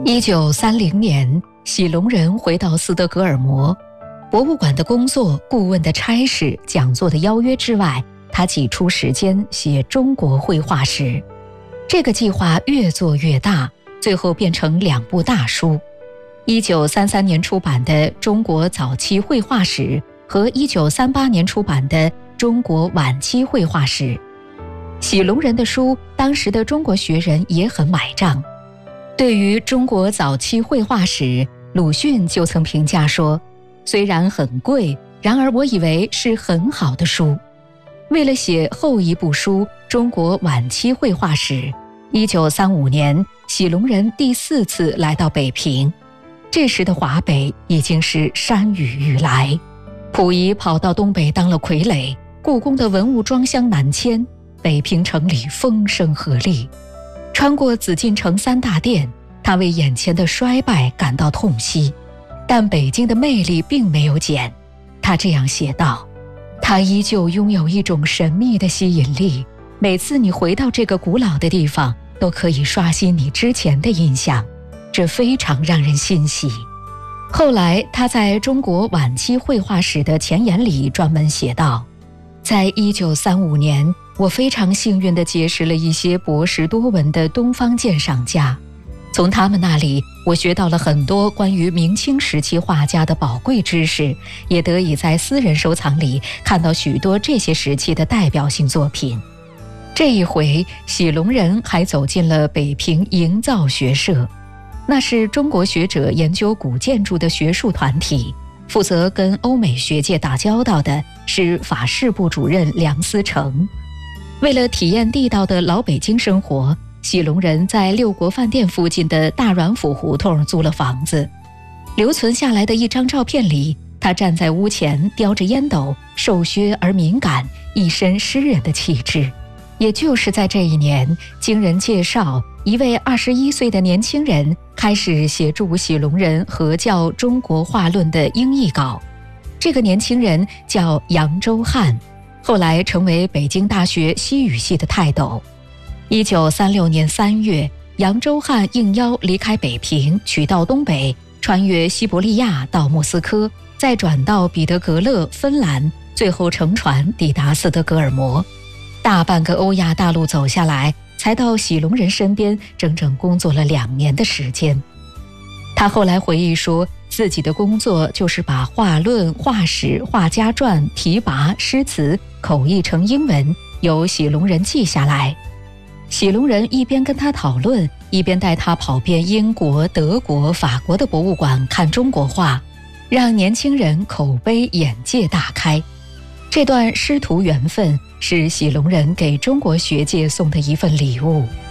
1930年，喜隆人回到斯德哥尔摩，博物馆的工作、顾问的差事、讲座的邀约之外，他挤出时间写中国绘画史。这个计划越做越大，最后变成2部大书：1933年出版的《中国早期绘画史》和1938年出版的《中国晚期绘画史》。喜隆人的书，当时的中国学人也很买账。对于中国早期绘画史，鲁迅就曾评价说，虽然很贵，然而我以为是很好的书。为了写后一部书《中国晚期绘画史》，1935年，喜隆人第4次来到北平。这时的华北已经是山雨欲来，溥仪跑到东北当了傀儡，故宫的文物装箱南迁，北平城里风声鹤唳。穿过紫禁城3大殿，他为眼前的衰败感到痛惜，但北京的魅力并没有减。他这样写道：它依旧拥有一种神秘的吸引力，每次你回到这个古老的地方，都可以刷新你之前的印象，这非常让人欣喜。后来他在中国晚期绘画史的前言里专门写道，在1935年，我非常幸运地结识了一些博识多闻的东方鉴赏家，从他们那里我学到了很多关于明清时期画家的宝贵知识，也得以在私人收藏里看到许多这些时期的代表性作品。这一回，喜隆人还走进了北平营造学社，那是中国学者研究古建筑的学术团体，负责跟欧美学界打交道的是法式部主任梁思成。为了体验地道的老北京生活，喜隆人在六国饭店附近的大阮府胡同租了房子。留存下来的一张照片里，他站在屋前，叼着烟斗，瘦削而敏感，一身诗人的气质。也就是在这一年，经人介绍，一位21岁的年轻人开始协助喜隆人合校《中国画论》的英译稿。这个年轻人叫杨周翰，后来成为北京大学西语系的泰斗。1936年3月，杨周翰应邀离开北平，取道东北，穿越西伯利亚到莫斯科，再转到彼得格勒、芬兰，最后乘船抵达斯德哥尔摩。大半个欧亚大陆走下来，才到喜隆人身边，整整工作了2年的时间。他后来回忆说，自己的工作就是把画论、画史、画家传、题跋、诗词口译成英文，由喜隆人记下来。喜隆人一边跟他讨论，一边带他跑遍英国、德国、法国的博物馆看中国画，让年轻人口碑眼界大开。这段师徒缘分是喜隆人给中国学界送的一份礼物。